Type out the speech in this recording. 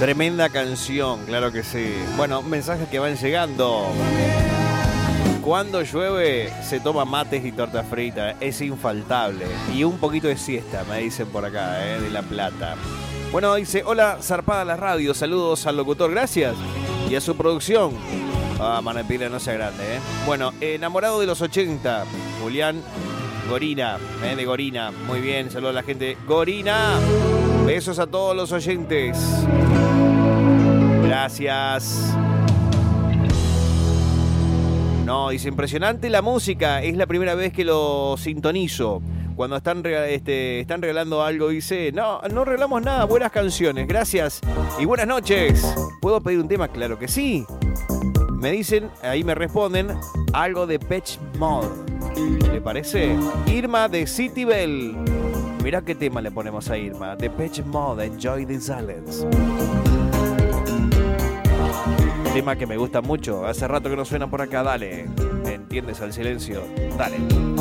Tremenda canción, claro que sí. Bueno, mensajes que van llegando. Cuando llueve se toma mates y torta frita, es infaltable. Y un poquito de siesta, me dicen por acá, de La Plata. Bueno, dice, hola, zarpada la radio, saludos al locutor, gracias. Y a su producción. Manepila, no sea grande, Bueno, enamorado de los 80, Julián Gorina, de Gorina. Muy bien, saludos a la gente. Gorina, besos a todos los oyentes. Gracias. No, dice, impresionante la música, es la primera vez que lo sintonizo. Cuando están regalando algo, dice, no regalamos nada, buenas canciones, gracias y buenas noches. ¿Puedo pedir un tema? Claro que sí. Me dicen, ahí me responden, algo de Depeche Mode. ¿Le parece? Irma de City Bell. Mirá qué tema le ponemos a Irma. Depeche Mode, Enjoy the Silence. Tema que me gusta mucho. Hace rato que no suena por acá, dale. ¿Entiendes al silencio? Dale.